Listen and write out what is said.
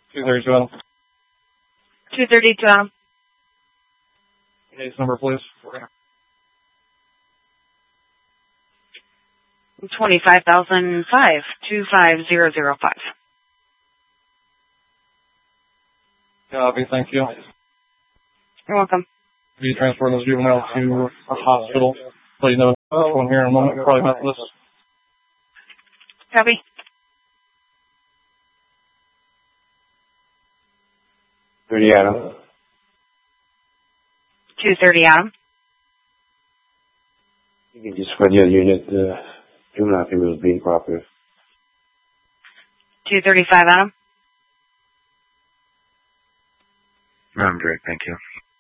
232 Adam. 232 Adam. Case number, please. 25,005, 25005. Copy, thank you. You're welcome. Be transferring this juvenile to a hospital. Let you know one here in a moment. Probably not this. Copy. Adam. 230 Adam. You can just spread your unit. Juvenile female is being cooperative. 235 Adam. I'm great, thank you.